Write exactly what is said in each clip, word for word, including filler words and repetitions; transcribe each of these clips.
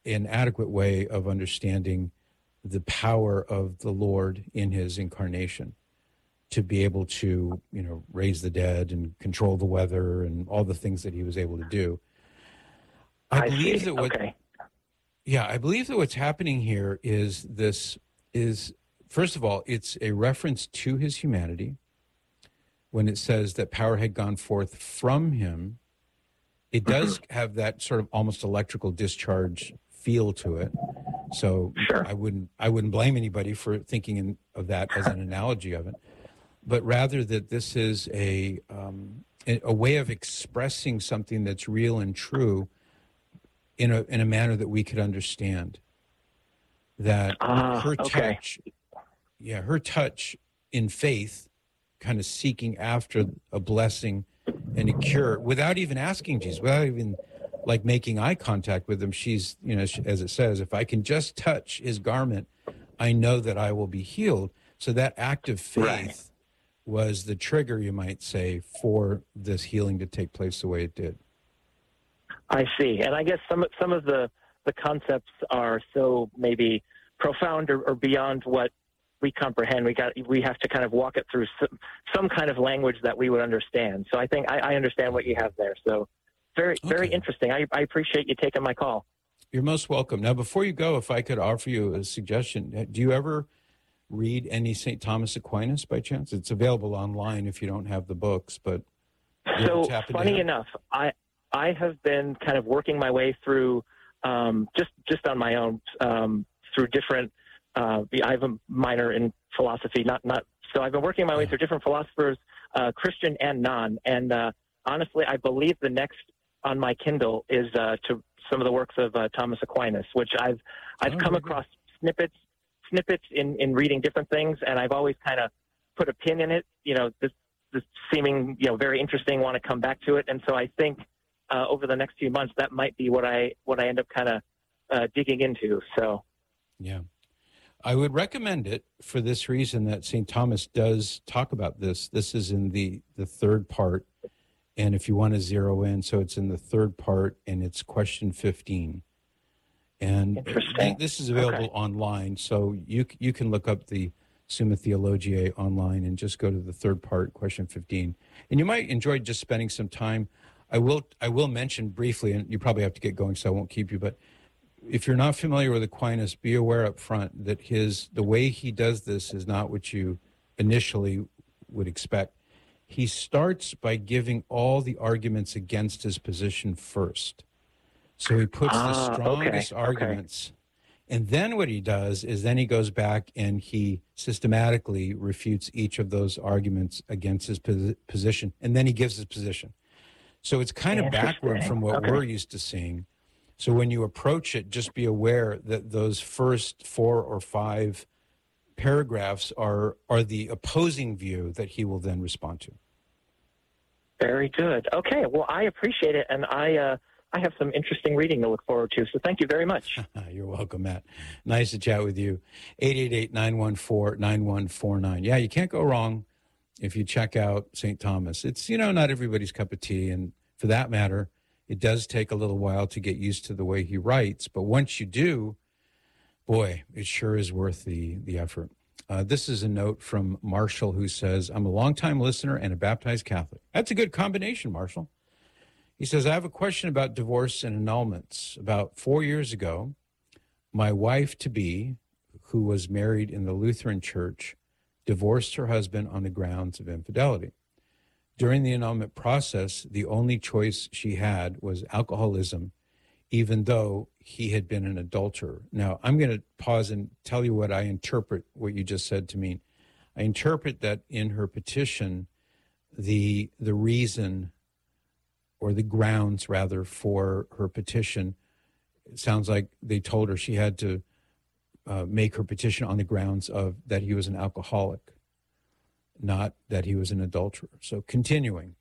an adequate way of understanding the power of the Lord in his incarnation to be able to, you know, raise the dead and control the weather and all the things that he was able to do. I, I believe see. that what, okay. yeah, I believe that what's happening here is this is, first of all, it's a reference to his humanity when it says that power had gone forth from him. It does have that sort of almost electrical discharge feel to it. So Sure. I wouldn't I wouldn't blame anybody for thinking in, of that as an analogy of it, but rather that this is a um, a, a way of expressing something that's real and true in a in a manner that we could understand. That Ah, her okay. touch, yeah, her touch in faith, kind of seeking after a blessing and a cure without even asking Jesus, without even like making eye contact with him. She's, you know, as it says, if I can just touch his garment, I know that I will be healed. So that act of faith Right. was the trigger, you might say, for this healing to take place the way it did. I see. And I guess some some of the, the concepts are so maybe profound or, or beyond what we comprehend. We got we have to kind of walk it through some, some kind of language that we would understand. So I think I, I understand what you have there. So very, very Okay. interesting. I, I appreciate you taking my call. You're most welcome. Now, before you go, if I could offer you a suggestion, do you ever read any Saint Thomas Aquinas by chance? It's available online if you don't have the books, but you ever So tap into funny him? enough, I I have been kind of working my way through um, just just on my own um, through different. Uh, I have a minor in philosophy, not not. So I've been working my way Yeah. through different philosophers, uh, Christian and non. And uh, honestly, I believe the next on my Kindle is uh, to some of the works of uh, Thomas Aquinas, which I've I've Oh, come very good. across snippets snippets in, in reading different things, and I've always kind of put a pin in it. You know, this this seeming you know very interesting, want to come back to it, and so I think uh, over the next few months that might be what I what I end up kind of uh, digging into. So Yeah. I would recommend it for this reason that Saint Thomas does talk about this. This is in the, the third part. And if you want to zero in, so it's in the third part and it's question fifteen. And Interesting. this is available Okay. online. So you you can look up the Summa Theologiae online and just go to the third part, question fifteen. And you might enjoy just spending some time. I will I will mention briefly, and you probably have to get going, so I won't keep you, but if you're not familiar with Aquinas, be aware up front that his the way he does this is not what you initially would expect. He starts by giving all the arguments against his position first. So he puts the Ah, strongest okay, arguments. And then what he does is then he goes back and he systematically refutes each of those arguments against his posi- position. And then he gives his position. So it's kind of backward Interesting. from what Okay. we're used to seeing. So when you approach it, just be aware that those first four or five paragraphs are are the opposing view that he will then respond to. Very good. Okay. Well, I appreciate it, and I uh, I have some interesting reading to look forward to. So thank you very much. You're welcome, Matt. Nice to chat with you. eight eight eight, nine one four, nine one four nine. Yeah, you can't go wrong if you check out Saint Thomas. It's, you know, not everybody's cup of tea, and for that matter, it does take a little while to get used to the way he writes, but once you do, boy, it sure is worth the, the effort. Uh, this is a note from Marshall who says, I'm a longtime listener and a baptized Catholic. That's a good combination, Marshall. He says, I have a question about divorce and annulments. About four years ago, my wife-to-be, who was married in the Lutheran Church, divorced her husband on the grounds of infidelity. During the annulment process, the only choice she had was alcoholism, even though he had been an adulterer. Now, I'm going to pause and tell you what I interpret what you just said to mean. I interpret that in her petition, the the reason or the grounds, rather, for her petition, it sounds like they told her she had to uh, make her petition on the grounds of that he was an alcoholic, not that he was an adulterer. So continuing,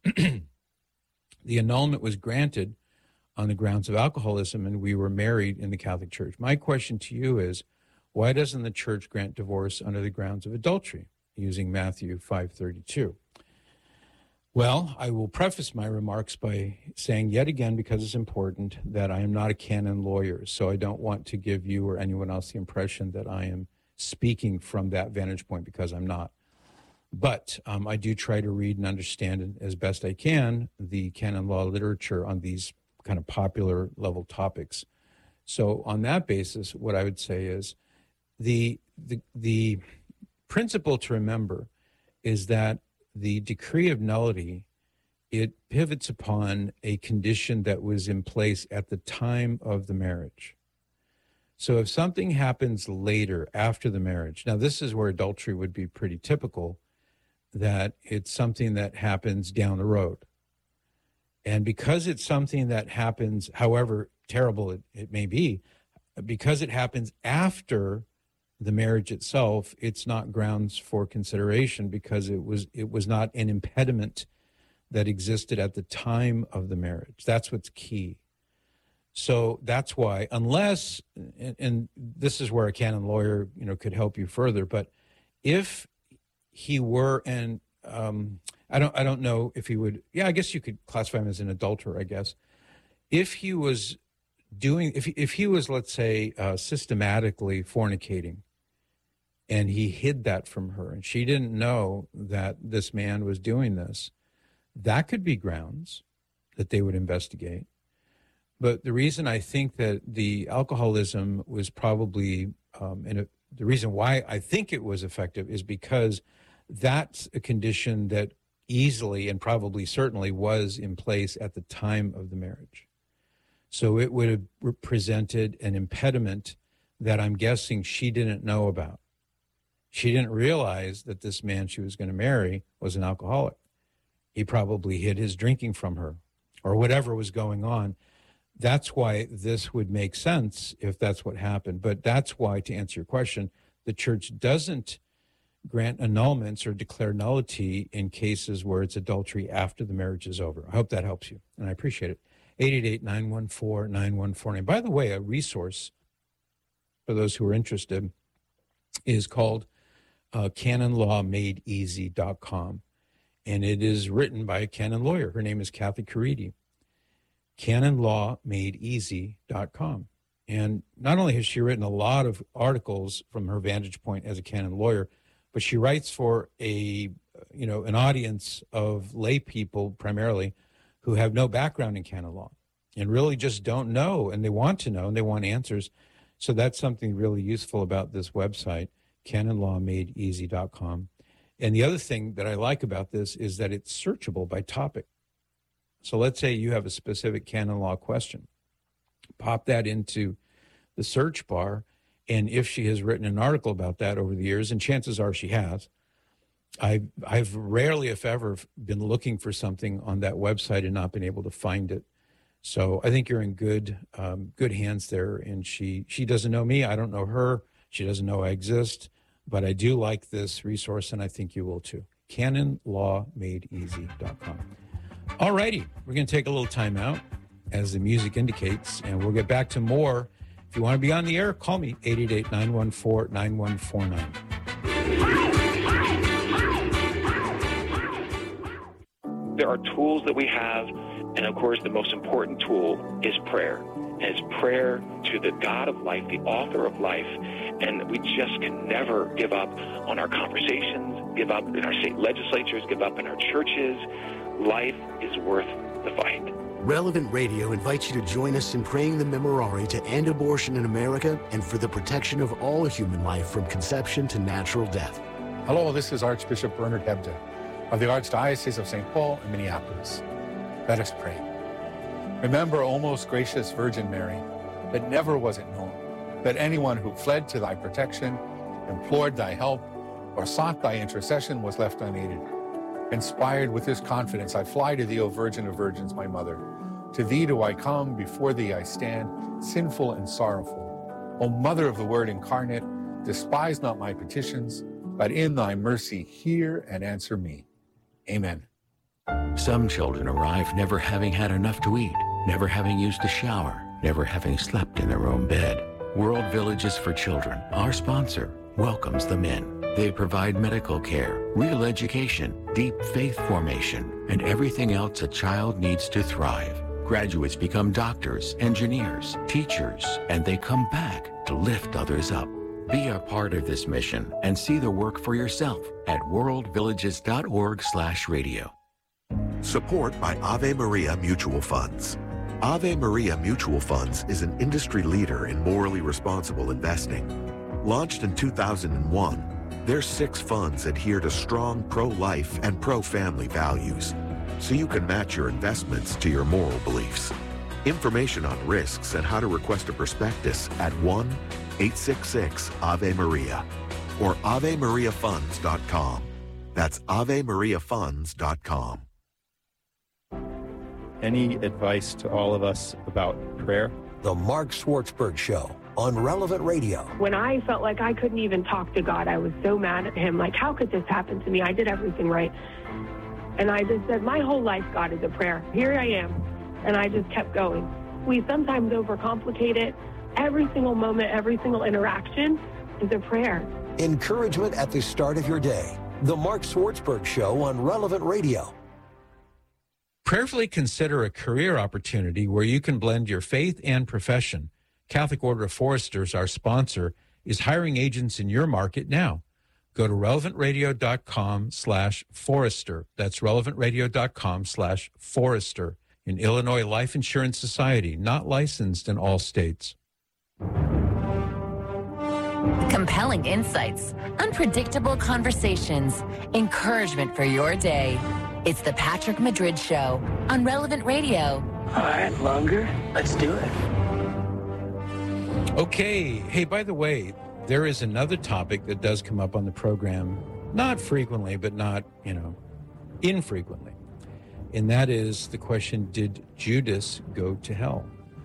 the annulment was granted on the grounds of alcoholism, and we were married in the Catholic Church. My question to you is, why doesn't the Church grant divorce under the grounds of adultery, using Matthew five thirty-two? Well, I will preface my remarks by saying yet again, because it's important, that I am not a canon lawyer. So I don't want to give you or anyone else the impression that I am speaking from that vantage point, because I'm not. But um, I do try to read and understand as best I can the canon law literature on these kind of popular level topics. So on that basis, what I would say is the the, the principle to remember is that the decree of nullity, it pivots upon a condition that was in place at the time of the marriage. So if something happens later, after the marriage, now this is where adultery would be pretty typical, that it's something that happens down the road. And because it's something that happens, however terrible it, it may be, because it happens after the marriage itself, it's not grounds for consideration, because it was it was not an impediment that existed at the time of the marriage. That's what's key. So that's why, unless, and, and this is where a canon lawyer, you know, could help you further, but if he were, and um, I don't I don't know if he would, yeah, I guess you could classify him as an adulterer, I guess. If he was doing, if he, if he was, let's say, uh, systematically fornicating, and he hid that from her, and she didn't know that this man was doing this, that could be grounds that they would investigate. But the reason I think that the alcoholism was probably, um, and it, the reason why I think it was effective is because that's a condition that easily and probably certainly was in place at the time of the marriage. So it would have represented an impediment that I'm guessing she didn't know about. She didn't realize that this man she was going to marry was an alcoholic. He probably hid his drinking from her or whatever was going on. That's why this would make sense if that's what happened. But that's why, to answer your question, the church doesn't grant annulments or declare nullity in cases where it's adultery after the marriage is over. I hope that helps you, and I appreciate it. eight eight eight, nine one four, nine one four nine. By the way, a resource for those who are interested is called uh, canon law made easy dot com, and it is written by a canon lawyer. Her name is Kathy Caridi. canon law made easy dot com. And not only has she written a lot of articles from her vantage point as a canon lawyer, but she writes for a, you know, an audience of lay people primarily who have no background in canon law and really just don't know, and they want to know, and they want answers. So that's something really useful about this website, canon law made easy dot com. And the other thing that I like about this is that it's searchable by topic. So let's say you have a specific canon law question. Pop that into the search bar, and if she has written an article about that over the years, and chances are she has, I've, I've rarely, if ever, been looking for something on that website and not been able to find it. So I think you're in good um, good hands there. And she she doesn't know me. I don't know her. She doesn't know I exist. But I do like this resource, and I think you will too. canon law made easy dot com. All righty. We're going to take a little time out, as the music indicates, and we'll get back to more. If you want to be on the air, call me, eight eight eight, nine one four, nine one four nine. There are tools that we have, and of course the most important tool is prayer. And it's prayer to the God of life, the author of life, and we just can never give up on our conversations, give up in our state legislatures, give up in our churches. Life is worth the fight. Relevant Radio invites you to join us in praying the Memorare to end abortion in America and for the protection of all human life from conception to natural death. Hello, this is Archbishop Bernard Hebda of the Archdiocese of Saint Paul and Minneapolis. Let us pray. Remember, O most gracious Virgin Mary, that never was it known that anyone who fled to thy protection, implored thy help, or sought thy intercession was left unaided. Inspired with this confidence, I fly to thee, O Virgin of Virgins, my mother. To thee do I come, before thee I stand, sinful and sorrowful. O Mother of the Word incarnate, despise not my petitions, but in thy mercy hear and answer me. Amen. Some children arrive never having had enough to eat, never having used a shower, never having slept in their own bed. World Villages for Children, our sponsor, welcomes the men. They provide medical care, real education, deep faith formation, and everything else a child needs to thrive. Graduates become doctors, engineers, teachers, and they come back to lift others up. Be a part of this mission and see the work for yourself at world villages dot org slash radio. Support by Ave Maria Mutual Funds. Ave Maria Mutual Funds is an industry leader in morally responsible investing. Launched in two thousand one, their six funds adhere to strong pro-life and pro-family values, so you can match your investments to your moral beliefs. Information on risks and how to request a prospectus at one eight six six Ave Maria or ave maria funds dot com. That's ave maria funds dot com. Any advice to all of us about prayer? The Mark Schwartzberg Show on Relevant Radio. When I felt like I couldn't even talk to God, I was so mad at him. Like, how could this happen to me? I did everything right. And I just said, my whole life, God, is a prayer. Here I am. And I just kept going. We sometimes overcomplicate it. Every single moment, every single interaction is a prayer. Encouragement at the start of your day. The Mark Schwartzberg Show on Relevant Radio. Prayerfully consider a career opportunity where you can blend your faith and profession. Catholic Order of Foresters, our sponsor, is hiring agents in your market now. Go to relevant radio dot com slash forester. That's relevant radio dot com slash forester. An Illinois Life Insurance Society, not licensed in all states. Compelling insights, unpredictable conversations, encouragement for your day. It's the Patrick Madrid Show on Relevant Radio. All right, longer. Let's do it. Okay. Hey, by the way, there is another topic that does come up on the program, not frequently, but not, you know, infrequently. And that is the question, did Judas go to hell?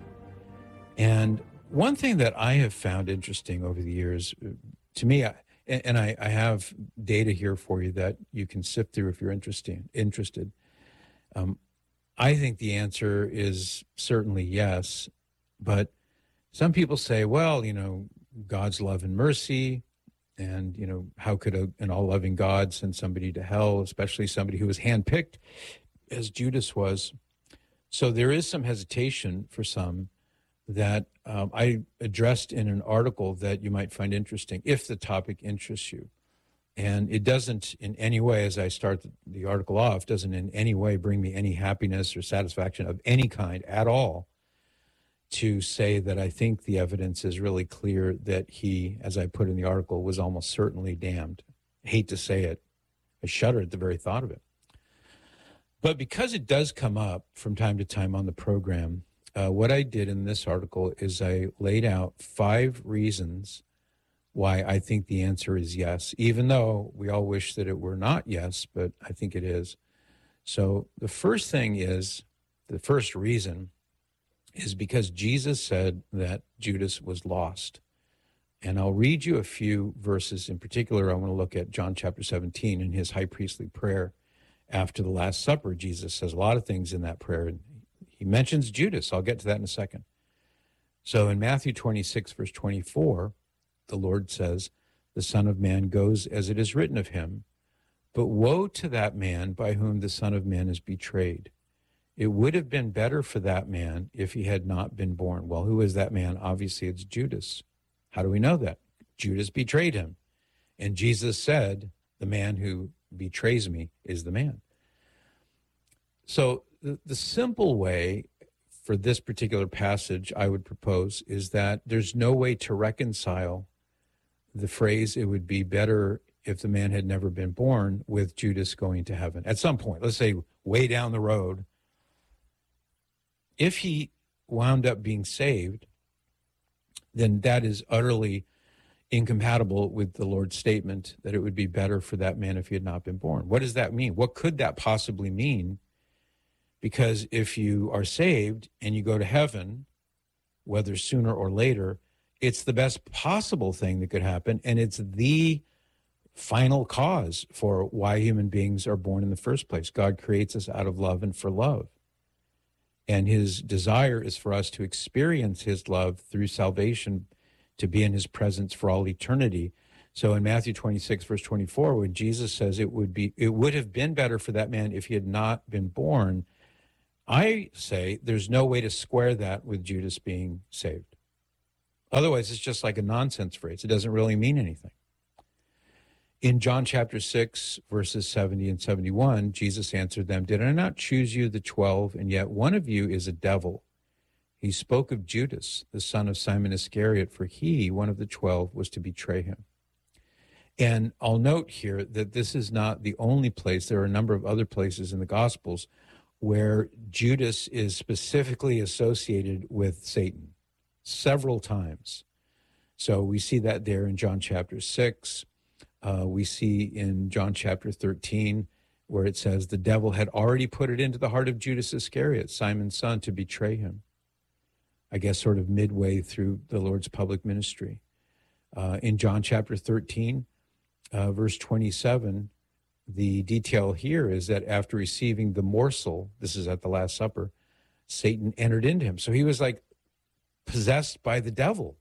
And one thing that I have found interesting over the years, to me, I, and I, I have data here for you that you can sift through if you're interesting, interested. Um, I think the answer is certainly yes, but some people say, well, you know, God's love and mercy, and, you know, how could a, an all-loving God send somebody to hell, especially somebody who was handpicked, as Judas was? So there is some hesitation for some that um, I addressed in an article that you might find interesting, if the topic interests you. And it doesn't in any way, as I start the, the article off, doesn't in any way bring me any happiness or satisfaction of any kind at all to say that I think the evidence is really clear that he, as I put in the article, was almost certainly damned. I hate to say it. I shudder at the very thought of it. But because it does come up from time to time on the program, Uh, what I did in this article is I laid out five reasons why I think the answer is yes, even though we all wish that it were not yes, but I think it is. So the first thing is, the first reason is because Jesus said that Judas was lost. And I'll read you a few verses. In particular, I want to look at John chapter seventeen in his high priestly prayer after the Last Supper. Jesus says a lot of things in that prayer. He mentions Judas. I'll get to that in a second. So in Matthew twenty-six, verse twenty-four, the Lord says, the Son of Man goes as it is written of him, but woe to that man by whom the Son of Man is betrayed. It would have been better for that man if he had not been born. Well, who is that man? Obviously, it's Judas. How do we know that? Judas betrayed him. And Jesus said, the man who betrays me is the man. So the, the simple way for this particular passage I would propose is that there's no way to reconcile the phrase, it would be better if the man had never been born, with Judas going to heaven. At some point, let's say way down the road, if he wound up being saved, then that is utterly incompatible with the Lord's statement that it would be better for that man if he had not been born. What does that mean? What could that possibly mean? Because if you are saved and you go to heaven, whether sooner or later, it's the best possible thing that could happen, and it's the final cause for why human beings are born in the first place. God creates us out of love and for love. And his desire is for us to experience his love through salvation, to be in his presence for all eternity. So in Matthew twenty-six, verse twenty-four, when Jesus says it would be, it would have been better for that man if he had not been born, I say there's no way to square that with Judas being saved. Otherwise, it's just like a nonsense phrase. It doesn't really mean anything. In John chapter six, verses seventy and seventy-one, Jesus answered them, "Did I not choose you, the twelve, and yet one of you is a devil?" He spoke of Judas, the son of Simon Iscariot, for he, one of the twelve, was to betray him. And I'll note here that this is not the only place. There are a number of other places in the Gospels where Judas is specifically associated with Satan several times. So we see that there in John chapter six. Uh, we see in John chapter thirteen where it says the devil had already put it into the heart of Judas Iscariot, Simon's son, to betray him. I guess sort of midway through the Lord's public ministry. Uh, in John chapter thirteen, Uh, verse twenty-seven, the detail here is that after receiving the morsel, this is at the Last Supper, Satan entered into him. So he was like possessed by the devil.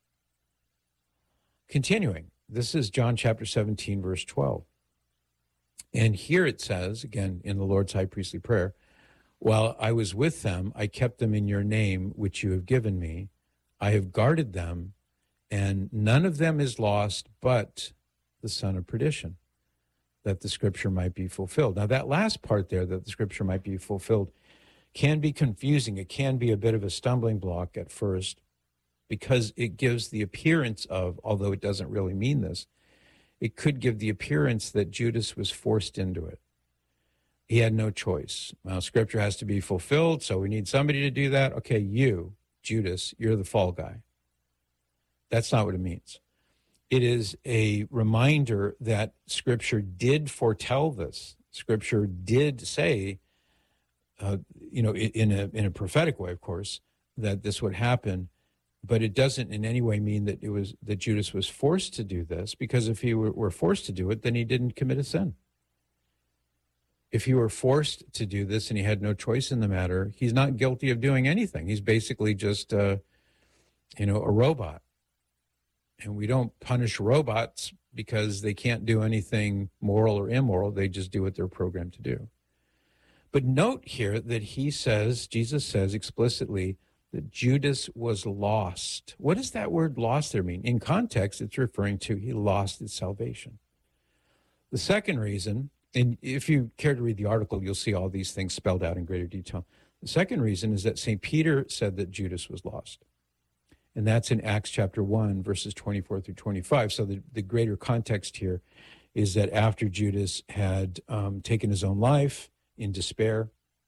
Continuing, this is John chapter seventeen, verse twelve. And here it says, again, in the Lord's high priestly prayer, "While I was with them, I kept them in your name, which you have given me. I have guarded them, and none of them is lost, but the son of perdition, that the scripture might be fulfilled." Now, that last part there, that the scripture might be fulfilled, can be confusing. It can be a bit of a stumbling block at first because it gives the appearance of, although it doesn't really mean this, it could give the appearance that Judas was forced into it. He had no choice. Well, scripture has to be fulfilled, so we need somebody to do that. Okay, you, Judas, you're the fall guy. That's not what it means. It is a reminder that Scripture did foretell this. Scripture did say, uh, you know, in a in a prophetic way, of course, that this would happen. But it doesn't in any way mean that it was that Judas was forced to do this, because if he were, were forced to do it, then he didn't commit a sin. If he were forced to do this and he had no choice in the matter, he's not guilty of doing anything. He's basically just, uh, you know, a robot. And we don't punish robots because they can't do anything moral or immoral. They just do what they're programmed to do. But note here that he says, Jesus says explicitly that Judas was lost. What does that word lost there mean? In context, it's referring to he lost his salvation. The second reason, and if you care to read the article, you'll see all these things spelled out in greater detail. The second reason is that Saint Peter said that Judas was lost. And that's in Acts chapter one, verses twenty-four through twenty-five. So the, the greater context here is that after Judas had um, taken his own life in despair,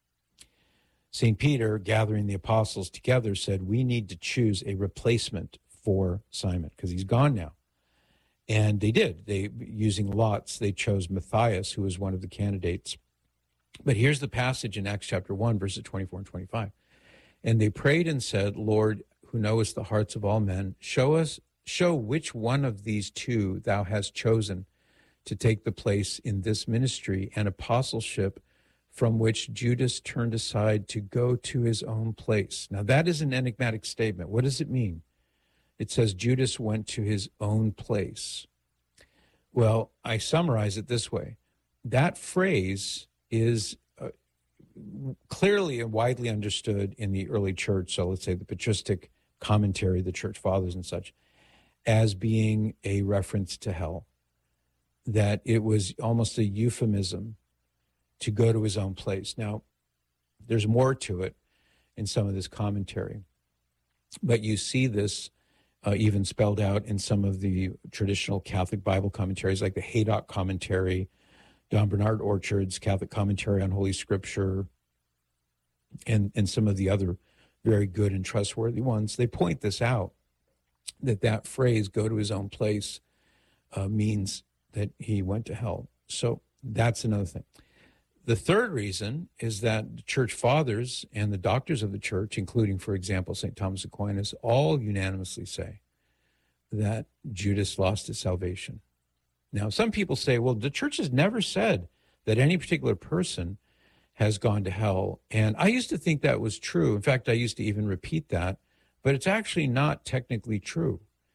Saint Peter, gathering the apostles together, said, we need to choose a replacement for Simon because he's gone now. And they did. They, using lots, they chose Matthias, who was one of the candidates. But here's the passage in Acts chapter one, verses twenty-four and twenty-five. And they prayed and said, Lord, who knowest the hearts of all men, show us, show which one of these two thou hast chosen to take the place in this ministry and apostleship from which Judas turned aside to go to his own place. Now that is an enigmatic statement. What does it mean? It says Judas went to his own place. Well, I summarize it this way. That phrase is uh, clearly and widely understood in the early church, so let's say the patristic commentary, the church fathers and such, as being a reference to hell, that it was almost a euphemism to go to his own place. Now, there's more to it in some of this commentary, but you see this uh, even spelled out in some of the traditional Catholic Bible commentaries, like the Haydock commentary, Don Bernard Orchard's Catholic commentary on Holy Scripture, and, and some of the other very good and trustworthy ones. They point this out, that that phrase, go to his own place, uh, means that he went to hell. So that's another thing. The third reason is that the church fathers and the doctors of the church, including, for example, Saint Thomas Aquinas, all unanimously say that Judas lost his salvation. Now, some people say, well, the church has never said that any particular person has gone to hell. And I used to think that was true. In fact, I used to even repeat that, but it's actually not technically true.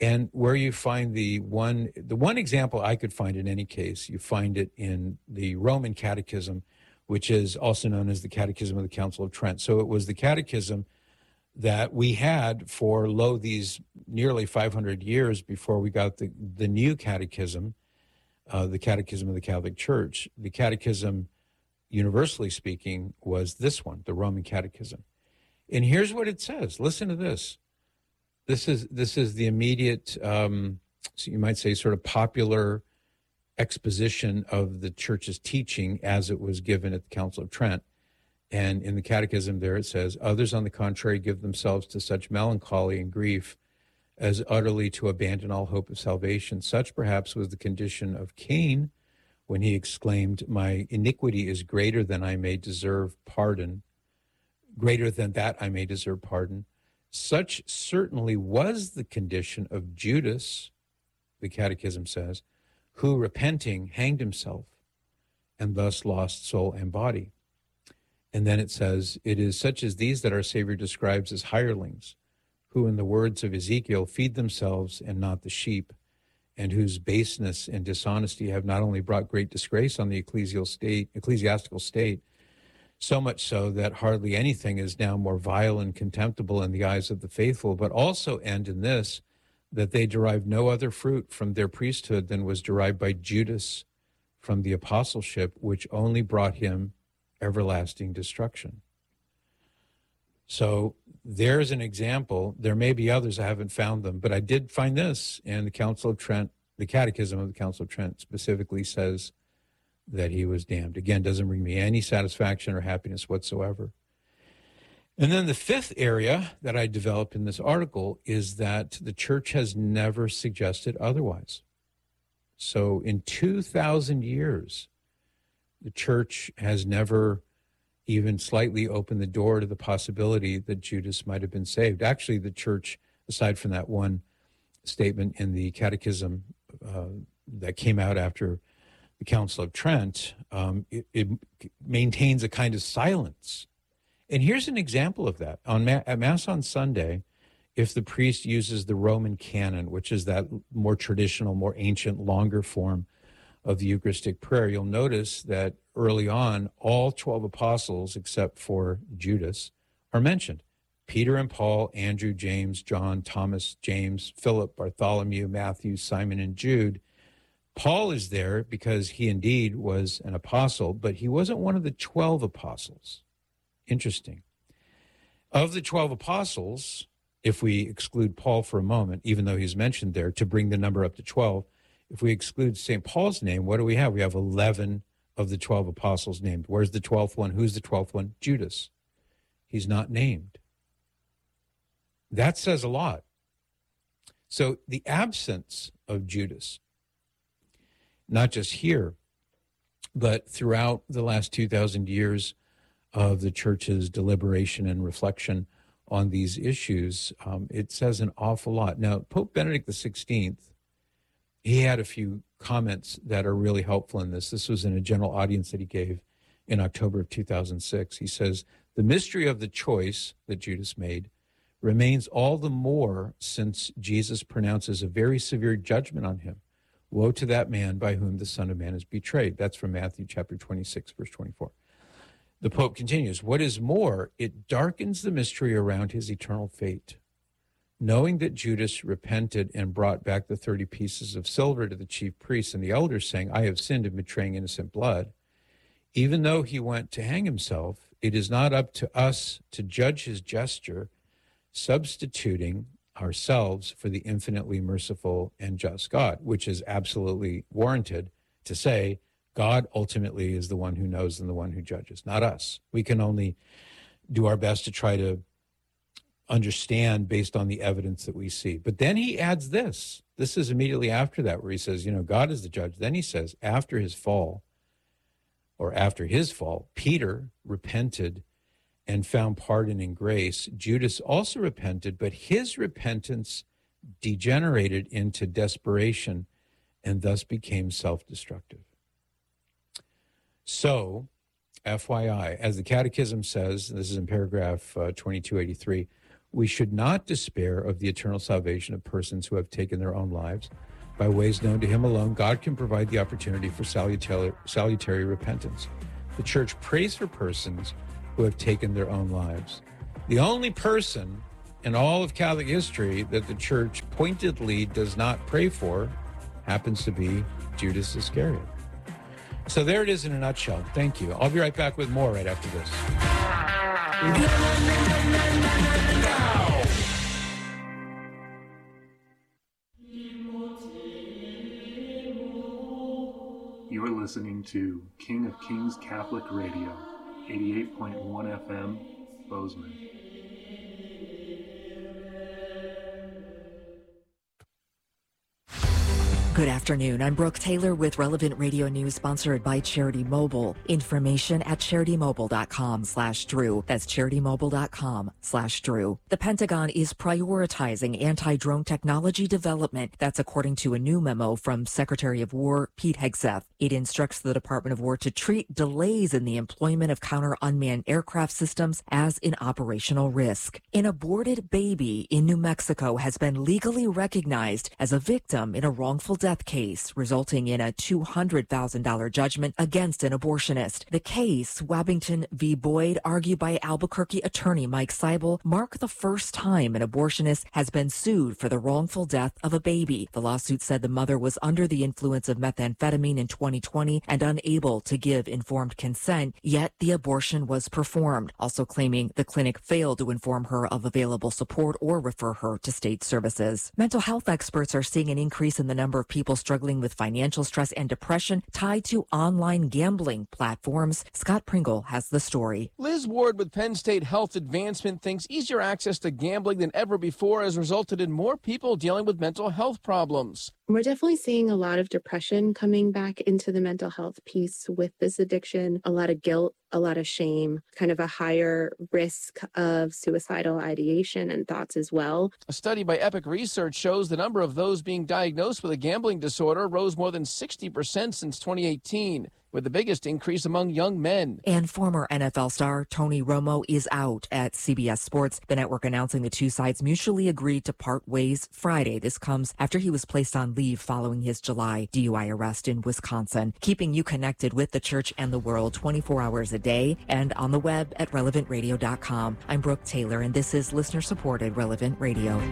And where you find the one, the one example I could find in any case, you find it in the Roman Catechism, which is also known as the Catechism of the Council of Trent. So it was the catechism that we had for, lo, these nearly five hundred years before we got the, the new catechism, uh, the Catechism of the Catholic Church. The catechism, universally speaking, was this one, the Roman Catechism. And here's what it says. Listen to this. This is this is the immediate, um, so you might say, sort of popular exposition of the church's teaching as it was given at the Council of Trent. And in the catechism there it says, others, on the contrary, give themselves to such melancholy and grief as utterly to abandon all hope of salvation. Such perhaps was the condition of Cain when he exclaimed, my iniquity is greater than I may deserve pardon, greater than that I may deserve pardon. Such certainly was the condition of Judas, the catechism says, who, repenting, hanged himself and thus lost soul and body. And then it says, it is such as these that our Savior describes as hirelings, who, in the words of Ezekiel, feed themselves and not the sheep, and whose baseness and dishonesty have not only brought great disgrace on the ecclesial state, ecclesiastical state, so much so that hardly anything is now more vile and contemptible in the eyes of the faithful, but also end in this, that they derive no other fruit from their priesthood than was derived by Judas from the apostleship, which only brought him everlasting destruction. So there's an example. There may be others, I haven't found them, but I did find this, and the Council of Trent, the Catechism of the Council of Trent specifically says that he was damned. Again, doesn't bring me any satisfaction or happiness whatsoever. And then the fifth area that I developed in this article is that the church has never suggested otherwise. So in two thousand years, the church has never even slightly opened the door to the possibility that Judas might have been saved. Actually, the church, aside from that one statement in the catechism uh, that came out after the Council of Trent, um, it, it maintains a kind of silence. And here's an example of that. On Ma- at Mass on Sunday, if the priest uses the Roman canon, which is that more traditional, more ancient, longer form of the Eucharistic prayer, you'll notice that early on, all twelve apostles, except for Judas, are mentioned. Peter and Paul, Andrew, James, John, Thomas, James, Philip, Bartholomew, Matthew, Simon, and Jude. Paul is there because he indeed was an apostle, but he wasn't one of the twelve apostles. Interesting. Of the twelve apostles, if we exclude Paul for a moment, even though he's mentioned there to bring the number up to twelve, if we exclude Saint Paul's name, what do we have? We have eleven of the twelve apostles named. Where's the twelfth one? Who's the twelfth one? Judas. He's not named. That says a lot. So the absence of Judas, not just here, but throughout the last two thousand years of the church's deliberation and reflection on these issues, um, it says an awful lot. Now, Pope Benedict the sixteenth, he had a few comments that are really helpful in this. This was in a general audience that he gave in October of two thousand six. He says, the mystery of the choice that Judas made remains all the more since Jesus pronounces a very severe judgment on him. Woe to that man by whom the Son of Man is betrayed. That's from Matthew chapter twenty-six, verse twenty-four. The Pope continues, what is more, it darkens the mystery around his eternal fate. Knowing that Judas repented and brought back the thirty pieces of silver to the chief priests and the elders, saying, I have sinned in betraying innocent blood, even though he went to hang himself, it is not up to us to judge his gesture, substituting ourselves for the infinitely merciful and just God, which is absolutely warranted to say God ultimately is the one who knows and the one who judges, not us. We can only do our best to try to understand based on the evidence that we see. But then he adds this. This is immediately after that where he says, you know, God is the judge. Then he says, after his fall, or after his fall, Peter repented and found pardon and grace. Judas also repented, but his repentance degenerated into desperation and thus became self-destructive. So, F Y I, as the Catechism says, this is in paragraph uh, twenty-two eighty-three, We should not despair of the eternal salvation of persons who have taken their own lives. By ways known to him alone, God can provide the opportunity for salutary, salutary repentance. The church prays for persons who have taken their own lives. The only person in all of Catholic history that the church pointedly does not pray for happens to be Judas Iscariot. So there it is in a nutshell. Thank you. I'll be right back with more right after this. You are listening to King of Kings Catholic Radio, eighty-eight point one F M, Bozeman. Good afternoon. I'm Brooke Taylor with Relevant Radio News, sponsored by Charity Mobile. Information at CharityMobile.com slash Drew. That's CharityMobile.com slash Drew. The Pentagon is prioritizing anti-drone technology development. That's according to a new memo from Secretary of War Pete Hegseth. It instructs the Department of War to treat delays in the employment of counter-unmanned aircraft systems as an operational risk. An aborted baby in New Mexico has been legally recognized as a victim in a wrongful death case, resulting in a two hundred thousand dollars judgment against an abortionist. The case, Wabbington v. Boyd, argued by Albuquerque attorney Mike Seibel, marked the first time an abortionist has been sued for the wrongful death of a baby. The lawsuit said the mother was under the influence of methamphetamine in twenty twenty and unable to give informed consent, yet the abortion was performed, also claiming the clinic failed to inform her of available support or refer her to state services. Mental health experts are seeing an increase in the number of people struggling with financial stress and depression tied to online gambling platforms. Scott Pringle has the story. Liz Ward with Penn State Health Advancement thinks easier access to gambling than ever before has resulted in more people dealing with mental health problems. We're definitely seeing a lot of depression coming back into the mental health piece with this addiction, a lot of guilt, a lot of shame, kind of a higher risk of suicidal ideation and thoughts as well. A study by Epic Research shows the number of those being diagnosed with a gambling disorder rose more than sixty percent since twenty eighteen. With the biggest increase among young men. And former N F L star Tony Romo is out at C B S Sports. The network announcing the two sides mutually agreed to part ways Friday. This comes after he was placed on leave following his July D U I arrest in Wisconsin. Keeping you connected with the church and the world twenty-four hours a day and on the web at relevant radio dot com. I'm Brooke Taylor, and this is listener-supported Relevant Radio.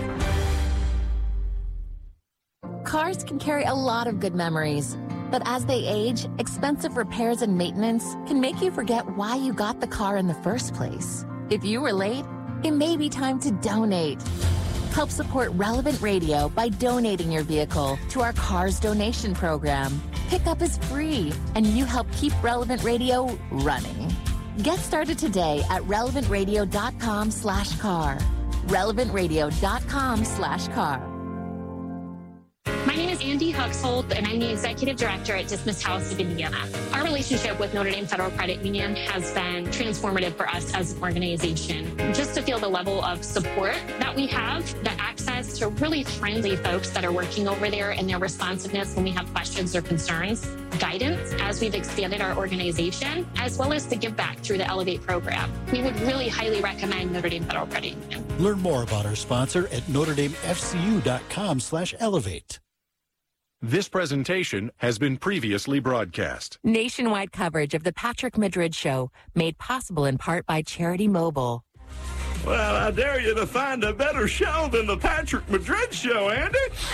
Cars can carry a lot of good memories, but as they age, expensive repairs and maintenance can make you forget why you got the car in the first place. If you were late, it may be time to donate. Help support Relevant Radio by donating your vehicle to our Cars Donation Program. Pickup is free, and you help keep Relevant Radio running. Get started today at relevant radio dot com slash car. relevant radio dot com slash car. My name is Andy Huxhold, and I'm the Executive Director at Dismissed House of Indiana. Our relationship with Notre Dame Federal Credit Union has been transformative for us as an organization. Just to feel the level of support that we have, the access to really friendly folks that are working over there and their responsiveness when we have questions or concerns, guidance as we've expanded our organization, as well as the give back through the Elevate program. We would really highly recommend Notre Dame Federal Credit Union. Learn more about our sponsor at notre dame f c u dot com slash elevate. This presentation has been previously broadcast. Nationwide coverage of the Patrick Madrid Show, made possible in part by Charity Mobile. Well, I dare you to find a better show than the Patrick Madrid Show, Andy.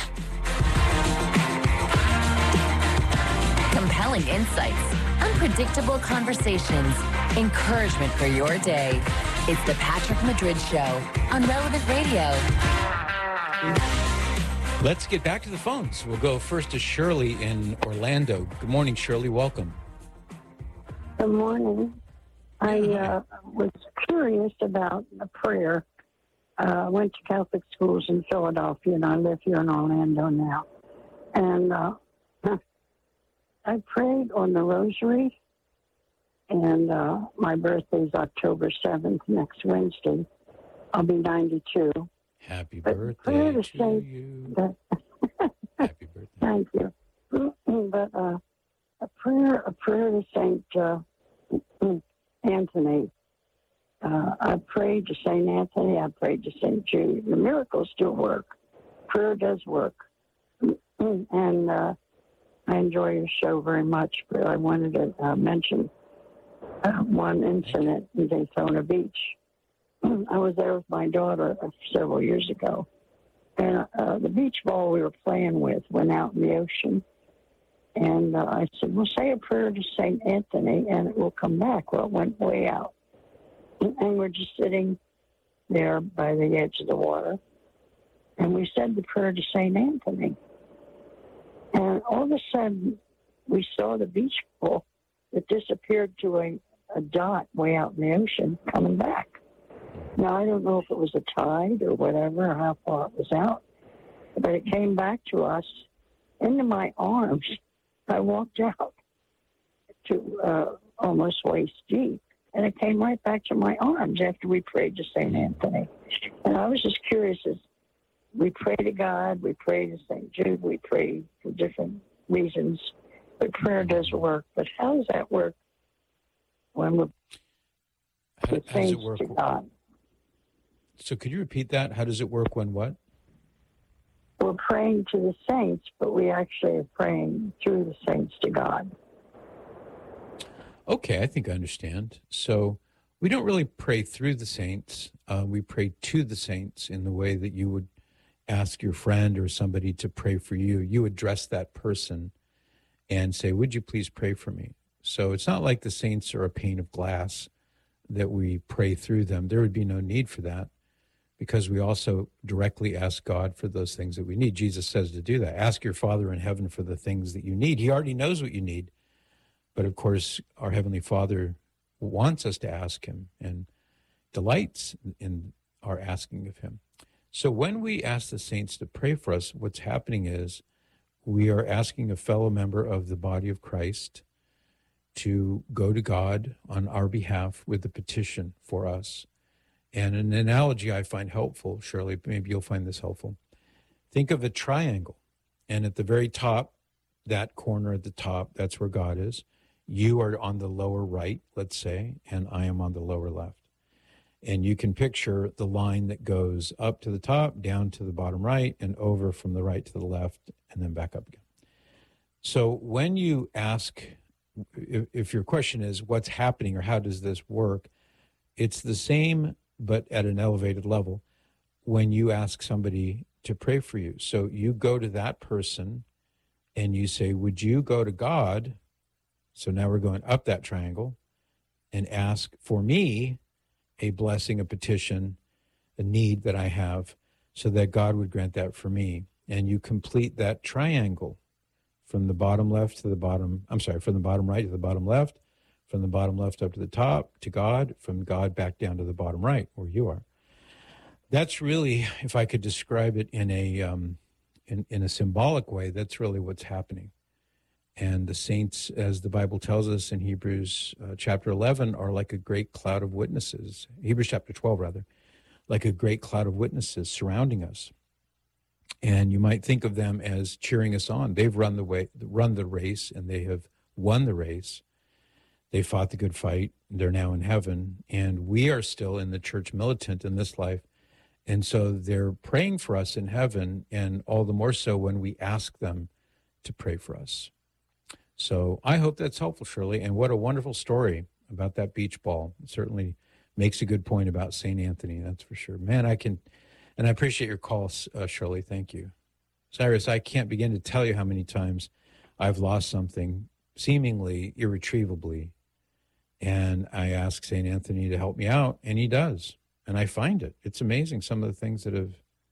Compelling insights, unpredictable conversations, encouragement for your day. It's the Patrick Madrid Show on Relevant Radio. Let's get back to the phones. We'll go first to Shirley in Orlando. Good morning, Shirley. Welcome. Good morning. I uh, was curious about the prayer. Uh, I went to Catholic schools in Philadelphia, and I live here in Orlando now. And uh, I prayed on the rosary, and uh, my birthday is October seventh, next Wednesday. I'll be ninety-two. Happy but birthday to, to you. That, Happy birthday. Thank you. But uh, a prayer, a prayer to Saint uh, Anthony. uh, I prayed to Saint Anthony. I prayed to Saint Jude. The miracles still work. Prayer does work. And uh, I enjoy your show very much, but I wanted to uh, mention uh, one incident in Daytona Beach. I was there with my daughter several years ago, and uh, the beach ball we were playing with went out in the ocean. And uh, I said, well, say a prayer to Saint Anthony, and it will come back. Well, it went way out. And, and we're just sitting there by the edge of the water, and we said the prayer to Saint Anthony. And all of a sudden, we saw the beach ball that disappeared to a, a dot way out in the ocean coming back. Now, I don't know if it was a tide or whatever, or how far it was out, but it came back to us into my arms. I walked out to uh, almost waist deep, and it came right back to my arms after we prayed to Saint Anthony. And I was just curious, as we pray to God, we pray to Saint Jude, we pray for different reasons, but prayer does work. But how does that work when we're how, how does it work? To God? So could you repeat that? How does it work when what? We're praying to the saints, but we actually are praying through the saints to God. Okay, I think I understand. So we don't really pray through the saints. Uh, we pray to the saints in the way that you would ask your friend or somebody to pray for you. You address that person and say, would you please pray for me? So it's not like the saints are a pane of glass that we pray through them. There would be no need for that, because we also directly ask God for those things that we need. Jesus says to do that. Ask your Father in heaven for the things that you need. He already knows what you need. But of course, our Heavenly Father wants us to ask him and delights in our asking of him. So when we ask the saints to pray for us, what's happening is we are asking a fellow member of the body of Christ to go to God on our behalf with a petition for us. And an analogy I find helpful, Shirley, maybe you'll find this helpful. Think of a triangle, and at the very top, that corner at the top, that's where God is. You are on the lower right, let's say, and I am on the lower left. And you can picture the line that goes up to the top, down to the bottom right, and over from the right to the left, and then back up again. So when you ask, if, if your question is what's happening or how does this work, it's the same but at an elevated level when you ask somebody to pray for you. So you go to that person and you say, would you go to God? So now we're going up that triangle and ask for me a blessing, a petition, a need that I have, so that God would grant that for me. And you complete that triangle from the bottom left to the bottom, I'm sorry, from the bottom right to the bottom left, from the bottom left up to the top, to God, from God back down to the bottom right, where you are. That's really, if I could describe it in a um, in, in a symbolic way, that's really what's happening. And the saints, as the Bible tells us in Hebrews uh, chapter eleven, are like a great cloud of witnesses. Hebrews chapter twelve, rather, like a great cloud of witnesses surrounding us. And you might think of them as cheering us on. They've run the way, run the race, and they have won the race. They fought the good fight. They're now in heaven. And we are still in the church militant in this life. And so they're praying for us in heaven, and all the more so when we ask them to pray for us. So I hope that's helpful, Shirley. And what a wonderful story about that beach ball. It certainly makes a good point about Saint Anthony, that's for sure. Man, I can, and I appreciate your call, uh, Shirley. Thank you. Cyrus, I can't begin to tell you how many times I've lost something seemingly irretrievably, and I ask Saint Anthony to help me out, and he does. And I find it. It's amazing, some of the things that have...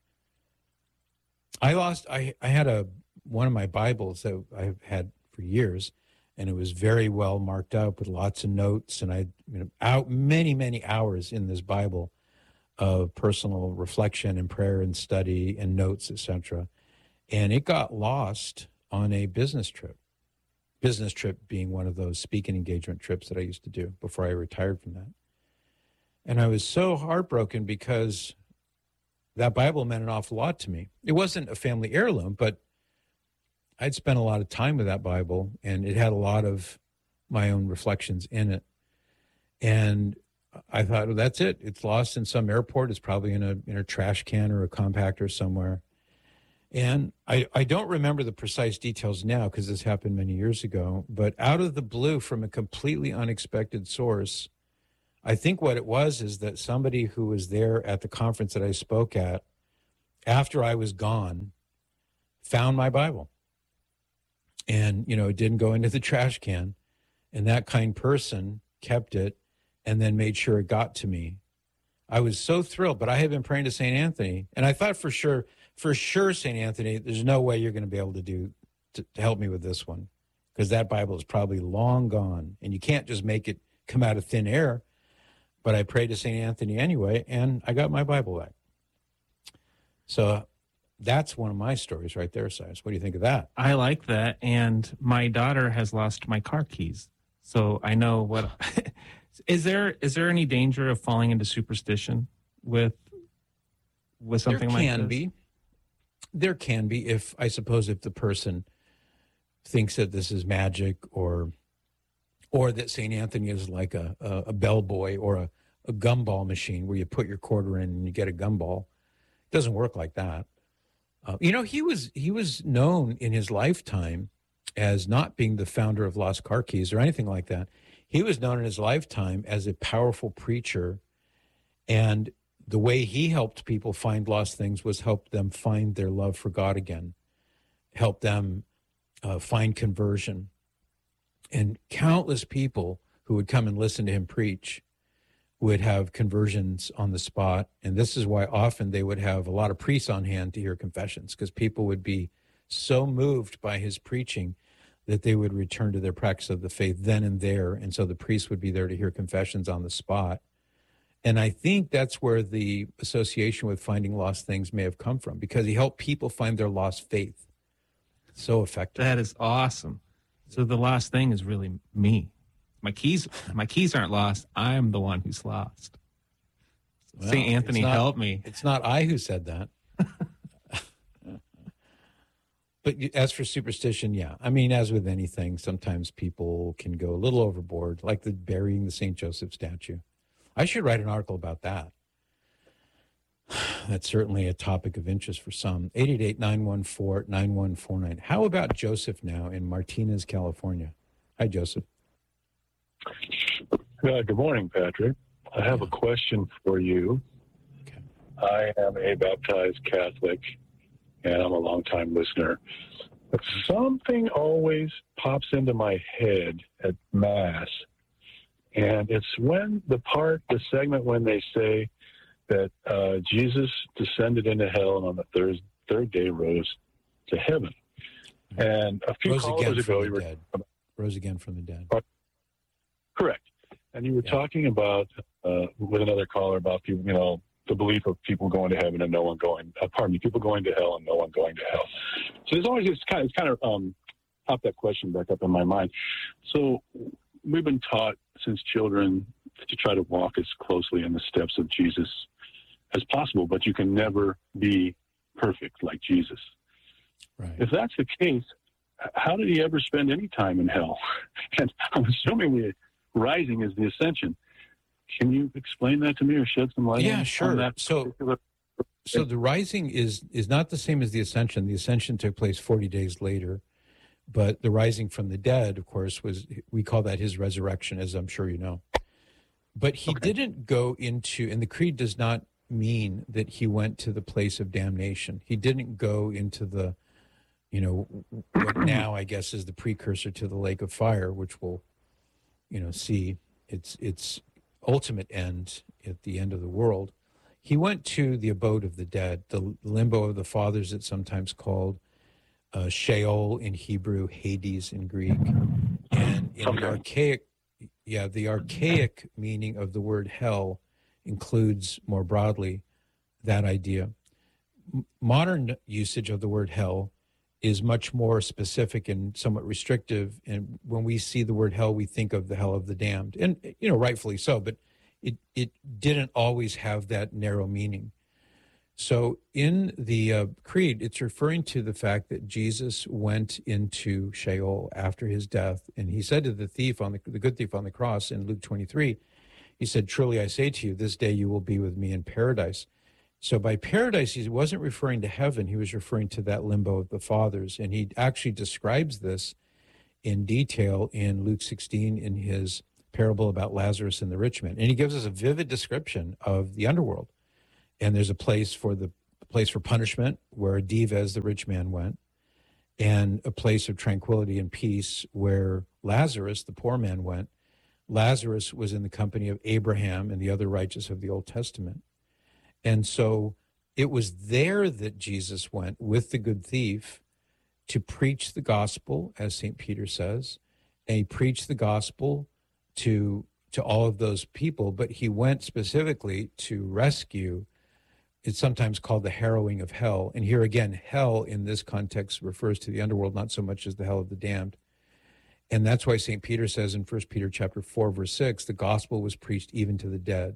I lost, I, I had a one of my Bibles that I've had for years, and it was very well marked up with lots of notes, and I, you know, out many, many hours in this Bible of personal reflection and prayer and study and notes, et cetera. And it got lost on a business trip. Business trip being one of those speaking engagement trips that I used to do before I retired from that. And I was so heartbroken because that Bible meant an awful lot to me. It wasn't a family heirloom, but I'd spent a lot of time with that Bible, and it had a lot of my own reflections in it. And I thought, well, that's it. It's lost in some airport. It's probably in a in a trash can or a compactor somewhere. And I, I don't remember the precise details now because this happened many years ago, but out of the blue from a completely unexpected source, I think what it was is that somebody who was there at the conference that I spoke at after I was gone found my Bible. And, you know, it didn't go into the trash can. And that kind person kept it and then made sure it got to me. I was so thrilled, but I had been praying to Saint Anthony. And I thought for sure, for sure, Saint Anthony, there's no way you're going to be able to do to, to help me with this one, because that Bible is probably long gone. And you can't just make it come out of thin air. But I prayed to Saint Anthony anyway, and I got my Bible back. So that's one of my stories right there, Cyrus. What do you think of that? I like that. And my daughter has lost my car keys. So I know what... is there is there any danger of falling into superstition with with something like this? There can be. There can be if, I suppose, if the person thinks that this is magic or or that Saint Anthony is like a, a, a bellboy or a, a gumball machine where you put your quarter in and you get a gumball. It doesn't work like that. Uh, you know, he was he was known in his lifetime as not being the founder of Lost Car Keys or anything like that. He was known in his lifetime as a powerful preacher, and the way he helped people find lost things was help them find their love for God again, help them uh, find conversion. And countless people who would come and listen to him preach would have conversions on the spot. And this is why often they would have a lot of priests on hand to hear confessions, because people would be so moved by his preaching that they would return to their practice of the faith then and there. And so the priest would be there to hear confessions on the spot. And I think that's where the association with finding lost things may have come from, because he helped people find their lost faith. So effective. That is awesome. So the lost thing is really me. My keys, my keys aren't lost. I'm the one who's lost. Well, Saint Anthony, not, help me. It's not I who said that. But as for superstition, yeah. I mean, as with anything, sometimes people can go a little overboard, like the burying the Saint Joseph statue. I should write an article about that. That's certainly a topic of interest for some. eight eight eight, nine one four, nine one four nine. How about Joseph now in Martinez, California? Hi, Joseph. Uh, good morning, Patrick. I have a question for you. Okay. I am a baptized Catholic, and I'm a longtime listener. But something always pops into my head at Mass, and it's when the part, the segment when they say that uh, Jesus descended into hell and on the third, third day rose to heaven. And a few rose callers ago, you were dead. Rose again from the dead. Correct. And you were yeah. talking about, uh, with another caller, about people, you know, the belief of people going to heaven and no one going, uh, pardon me, people going to hell and no one going to hell. So there's always, it's kind of, it's kind of um, popped that question back up in my mind. So we've been taught since children to try to walk as closely in the steps of Jesus as possible, but you can never be perfect like Jesus. Right. If that's the case, how did he ever spend any time in hell? And I'm assuming the rising is the ascension. Can you explain that to me or shed some light yeah, on, sure. on that? So, particular... so the rising is is not the same as the ascension. The ascension took place forty days later, but the rising from the dead, of course, was, we call that his resurrection, as I'm sure you know. But he okay. didn't go into, and the creed does not mean that he went to the place of damnation. He didn't go into the, you know, what now I guess is the precursor to the lake of fire, which we'll, you know, see its its ultimate end at the end of the world. He went to the abode of the dead, the limbo of the fathers, it's sometimes called, uh, Sheol in Hebrew, Hades in Greek, and in okay. the archaic, yeah, the archaic meaning of the word hell includes more broadly that idea. M- modern usage of the word hell is much more specific and somewhat restrictive. And when we see the word hell, we think of the hell of the damned. And, you know, rightfully so, but it, it didn't always have that narrow meaning. So in the uh, creed, it's referring to the fact that Jesus went into Sheol after his death. And he said to the thief, on the, the good thief on the cross in Luke twenty-three, He said, truly I say to you, this day you will be with me in paradise. So by paradise, he wasn't referring to heaven. He was referring to that limbo of the fathers. And he actually describes this in detail in Luke sixteen in his parable about Lazarus and the rich man. And he gives us a vivid description of the underworld. And there's a place for the place for punishment where Dives, the rich man, went, and a place of tranquility and peace where Lazarus, the poor man, went. Lazarus was in the company of Abraham and the other righteous of the Old Testament. And so it was there that Jesus went with the good thief to preach the gospel, as Saint Peter says, and he preached the gospel to to all of those people, but he went specifically to rescue. It's sometimes called the harrowing of hell. And here again, hell in this context refers to the underworld, not so much as the hell of the damned. And that's why Saint Peter says in First Peter chapter four, verse six, the gospel was preached even to the dead.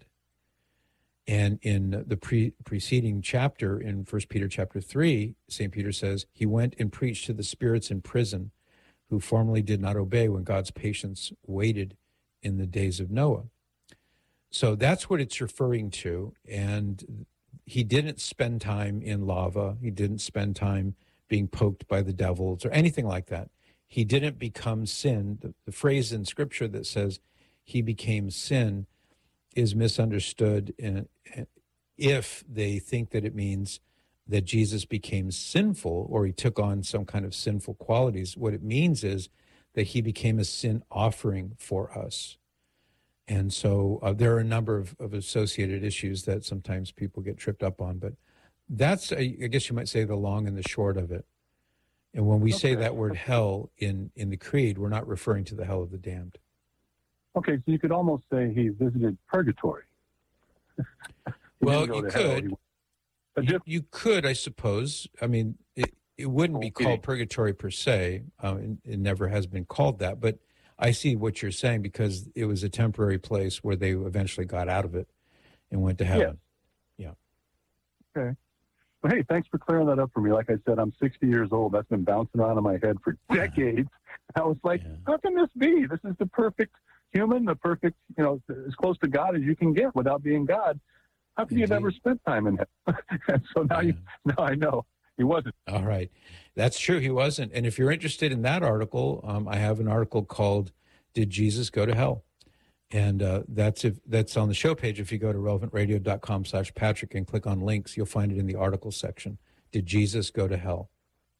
And in the pre- preceding chapter, in First Peter chapter three, Saint Peter says, he went and preached to the spirits in prison who formerly did not obey when God's patience waited in the days of Noah. So that's what it's referring to. And he didn't spend time in lava. He didn't spend time being poked by the devils or anything like that. He didn't become sin. The, the phrase in Scripture that says he became sin is misunderstood in, if they think that it means that Jesus became sinful or he took on some kind of sinful qualities. What it means is that he became a sin offering for us. And so uh, there are a number of, of associated issues that sometimes people get tripped up on, but that's, I guess you might say, the long and the short of it. And when we okay. say that word hell in, in the Creed, we're not referring to the hell of the damned. Okay, so you could almost say he visited purgatory. Well, you could. You, you could, I suppose. I mean, it, it wouldn't be called purgatory per se. Um, it, it never has been called that. But I see what you're saying because it was a temporary place where they eventually got out of it and went to heaven. Yeah. yeah. Okay. Well, hey, thanks for clearing that up for me. Like I said, I'm sixty years old. That's been bouncing around in my head for decades. I was like, yeah. how can this be? This is the perfect human, the perfect, you know, as close to God as you can get without being God. How could you have ever spent time in heaven? And so now yeah. you, now I know he wasn't. All right. That's true. He wasn't. And if you're interested in that article, um, I have an article called Did Jesus Go to Hell? And uh, that's if that's on the show page. If you go to relevant radio dot com slash Patrick and click on links, you'll find it in the article section. Did Jesus go to hell?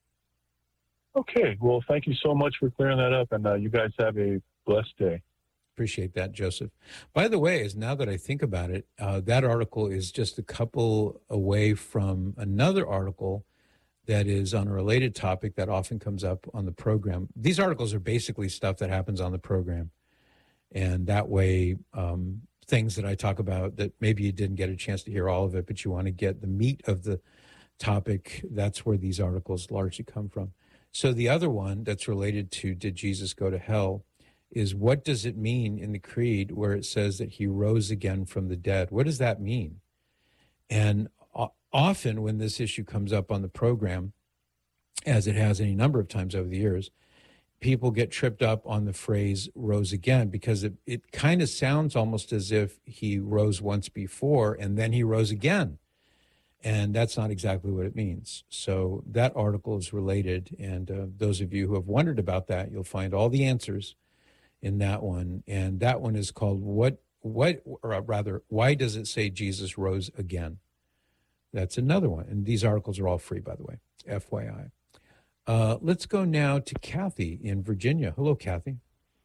Okay. Well, thank you so much for clearing that up. And uh, you guys have a blessed day. Appreciate that, Joseph. By the way, as now that I think about it, uh, that article is just a couple away from another article that is on a related topic that often comes up on the program. These articles are basically stuff that happens on the program. And that way, um, things that I talk about that maybe you didn't get a chance to hear all of it, but you want to get the meat of the topic, that's where these articles largely come from. So the other one that's related to Did Jesus Go to Hell is what does it mean in the Creed where it says that he rose again from the dead? What does that mean? And often when this issue comes up on the program, as it has any number of times over the years, people get tripped up on the phrase rose again because it, it kind of sounds almost as if he rose once before and then he rose again. And that's not exactly what it means. So that article is related. And uh, those of you who have wondered about that, you'll find all the answers in that one. And that one is called what, what, or rather, why does it say Jesus rose again? That's another one. And these articles are all free, by the way, F Y I. Uh, let's go now to Kathy in Virginia. Hello, Kathy.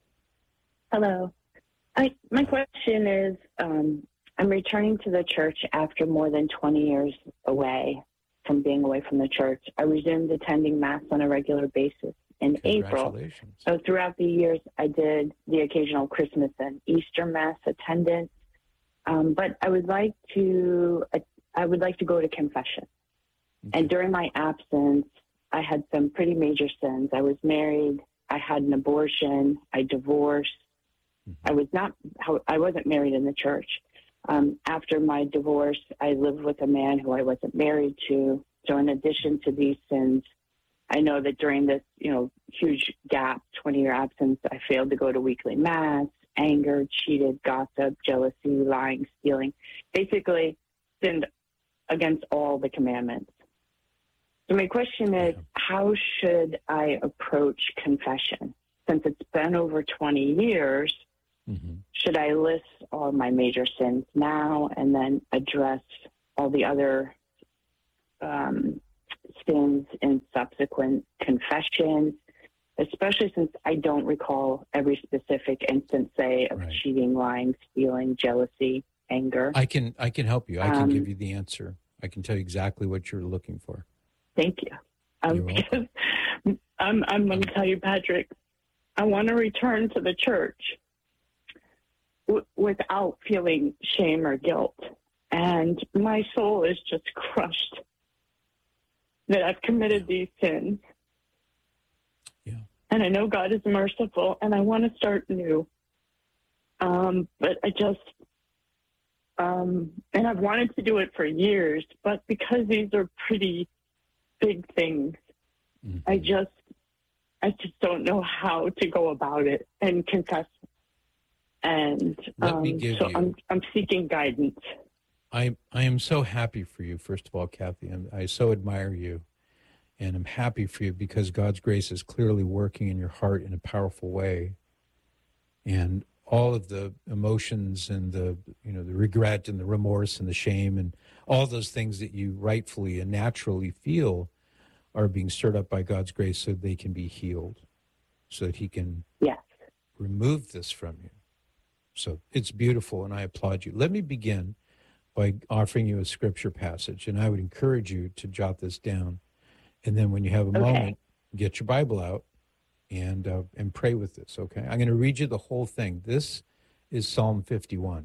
Hello. I, my question is, um, I'm returning to the church after more than twenty years away from being away from the church. I resumed attending Mass on a regular basis in April. So throughout the years, I did the occasional Christmas and Easter Mass attendance. Um, but I would like to, I would like to go to confession. Okay. And during my absence, I had some pretty major sins. I was married. I had an abortion. I divorced. Mm-hmm. I was not, I wasn't married in the church. Um, after my divorce, I lived with a man who I wasn't married to. So in addition to these sins, I know that during this, you know, huge gap, twenty-year absence, I failed to go to weekly Mass. anger, cheated, gossip, jealousy, lying, stealing, basically sinned against all the commandments. So my question is, how should I approach confession? Since it's been over twenty years, mm-hmm. should I list all my major sins now and then address all the other um, sins in subsequent confessions, especially since I don't recall every specific instance, say, of right. cheating, lying, stealing, jealousy, anger? I can I can help you. I can um, give you the answer. I can tell you exactly what you're looking for. Thank you. Um, because I'm, I'm going to tell you, Patrick, I want to return to the church w- without feeling shame or guilt. And my soul is just crushed that I've committed these sins. Yeah. And I know God is merciful, and I want to start new. Um, but I just, um, and I've wanted to do it for years, but because these are pretty big things, mm-hmm. I just, I just don't know how to go about it and confess. And Let um, me give so you, I'm, I'm seeking guidance. I I am so happy for you, first of all, Kathy. I'm, I so admire you, and I'm happy for you because God's grace is clearly working in your heart in a powerful way. And all of the emotions and the, you know, the regret and the remorse and the shame and all those things that you rightfully and naturally feel are being stirred up by God's grace so they can be healed, so that he can yes. remove this from you. So it's beautiful, and I applaud you. Let me begin by offering you a scripture passage, and I would encourage you to jot this down. And then when you have a okay. moment, get your Bible out and uh, and pray with this, okay? I'm going to read you the whole thing. This is Psalm fifty-one.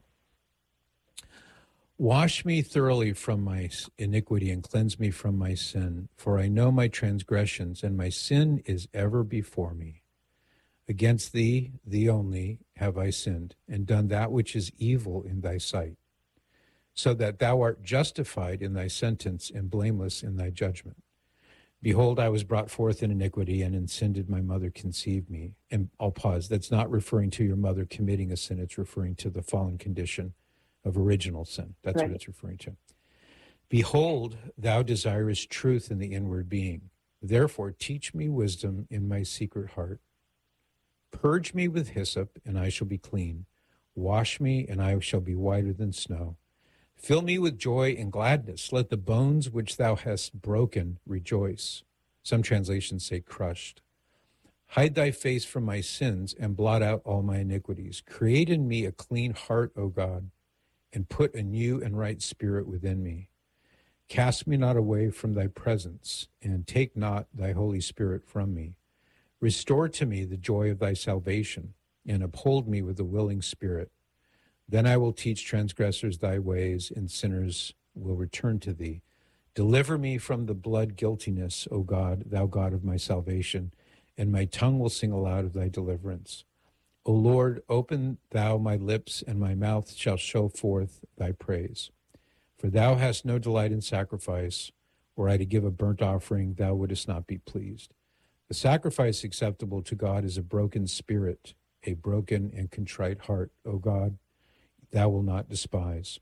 Wash me thoroughly from my iniquity and cleanse me from my sin, for I know my transgressions, and my sin is ever before me. Against thee, thee only, have I sinned, and done that which is evil in thy sight, so that thou art justified in thy sentence and blameless in thy judgment. Behold, I was brought forth in iniquity, and in sin did my mother conceive me. And I'll pause. That's not referring to your mother committing a sin. It's referring to the fallen condition of original sin. That's right. what it's referring to. Behold, thou desirest truth in the inward being. Therefore, teach me wisdom in my secret heart. Purge me with hyssop, and I shall be clean. Wash me, and I shall be whiter than snow. Fill me with joy and gladness. Let the bones which thou hast broken rejoice. Some translations say crushed. Hide thy face from my sins and blot out all my iniquities. Create in me a clean heart, O God, and put a new and right spirit within me. Cast me not away from thy presence, and take not thy Holy Spirit from me. Restore to me the joy of thy salvation, and uphold me with a willing spirit. Then I will teach transgressors thy ways, and sinners will return to thee. Deliver me from the blood guiltiness, O God, thou God of my salvation, and my tongue will sing aloud of thy deliverance. O Lord, open thou my lips, and my mouth shall show forth thy praise. For thou hast no delight in sacrifice. Were I to give a burnt offering, thou wouldest not be pleased. The sacrifice acceptable to God is a broken spirit, a broken and contrite heart, O God, thou will not despise.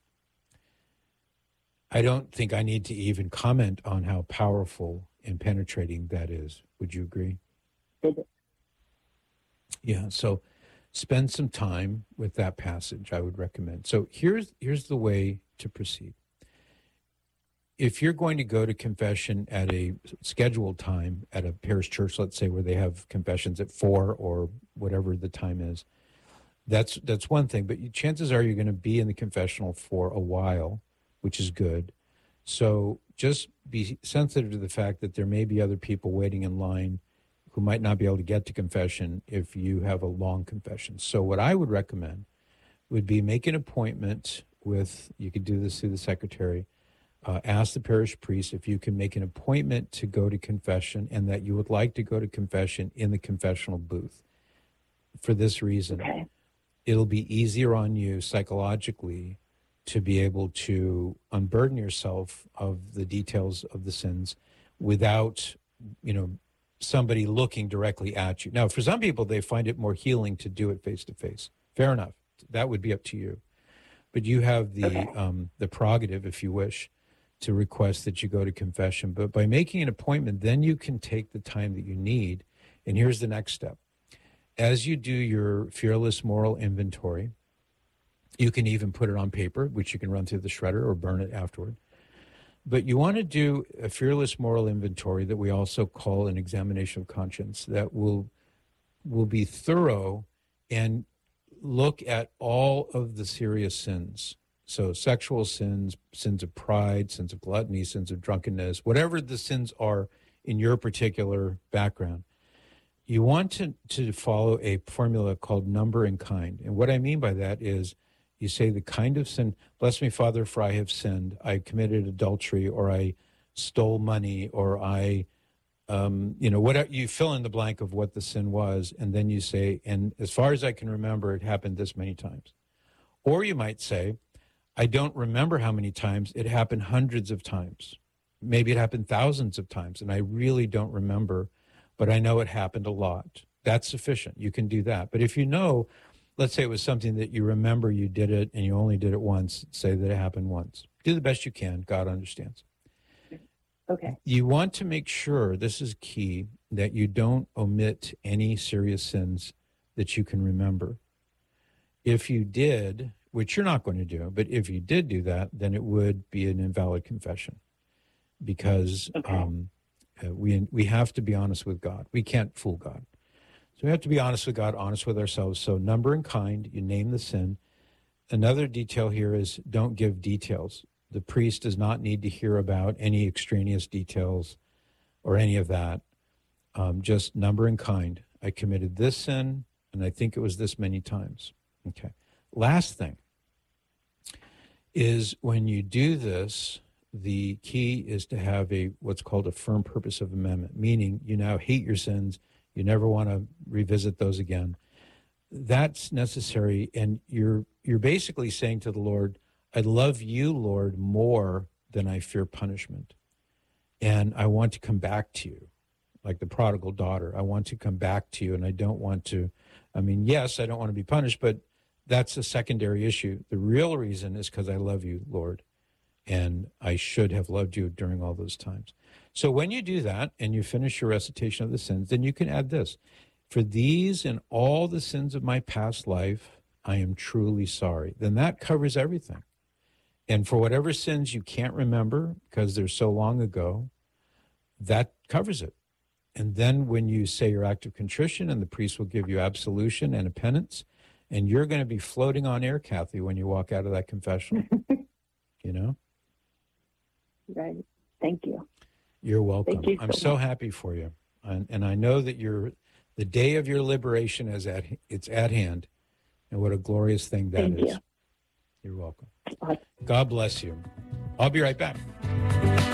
I don't think I need to even comment on how powerful and penetrating that is. Would you agree? Yeah, so spend some time with that passage, I would recommend. So here's here's the way to proceed. If you're going to go to confession at a scheduled time at a parish church, let's say where they have confessions at four or whatever the time is, That's that's one thing, but chances are you're going to be in the confessional for a while, which is good. So just be sensitive to the fact that there may be other people waiting in line who might not be able to get to confession if you have a long confession. So what I would recommend would be make an appointment with, you could do this through the secretary, uh, ask the parish priest if you can make an appointment to go to confession and that you would like to go to confession in the confessional booth. For this reason. Okay. It'll be easier on you psychologically to be able to unburden yourself of the details of the sins without, you know, somebody looking directly at you. Now, for some people, they find it more healing to do it face to face. Fair enough. That would be up to you. But you have the Okay. um, the prerogative, if you wish, to request that you go to confession. But by making an appointment, then you can take the time that you need. And here's the next step. As you do your fearless moral inventory, you can even put it on paper, which you can run through the shredder or burn it afterward. But you want to do a fearless moral inventory that we also call an examination of conscience that will will be thorough and look at all of the serious sins. So sexual sins, sins of pride, sins of gluttony, sins of drunkenness, whatever the sins are in your particular background. You want to, to follow a formula called number and kind. And what I mean by that is you say the kind of sin, bless me, Father, for I have sinned. I committed adultery, or I stole money, or I, um, you know, whatever, you fill in the blank of what the sin was. And then you say, and as far as I can remember, it happened this many times. Or you might say, I don't remember how many times. It happened hundreds of times. Maybe it happened thousands of times, and I really don't remember, but I know it happened a lot. That's sufficient. You can do that. But if you know, let's say it was something that you remember you did it and you only did it once, say that it happened once. Do the best you can. God understands. Okay. You want to make sure, this is key, that you don't omit any serious sins that you can remember. If you did, which you're not going to do, but if you did do that, then it would be an invalid confession, because Okay. um, uh, we we have to be honest with God. We can't fool God. So we have to be honest with God, honest with ourselves. So number and kind, you name the sin. Another detail here is don't give details. The priest does not need to hear about any extraneous details or any of that. Um, just number and kind. I committed this sin, and I think it was this many times. Okay. Last thing is, when you do this, the key is to have a what's called a firm purpose of amendment, meaning you now hate your sins. You never want to revisit those again. That's necessary, and you're you're basically saying to the Lord, I love you, Lord, more than I fear punishment. And I want to come back to you, like the prodigal daughter. I want to come back to you, and I don't want to, I mean, yes, I don't want to be punished, but that's a secondary issue. The real reason is because I love you, Lord, and I should have loved you during all those times. So when you do that and you finish your recitation of the sins, then you can add this. For these and all the sins of my past life, I am truly sorry. Then that covers everything. And for whatever sins you can't remember because they're so long ago, that covers it. And then when you say your act of contrition, and the priest will give you absolution and a penance, and you're going to be floating on air, Kathy, when you walk out of that confessional. You know? Right. Thank you. You're welcome. Thank you so I'm so much. happy for you. And, and I know that you're, the day of your liberation is at, it's at hand. And what a glorious thing that Thank is. you. You're welcome. God bless you. I'll be right back.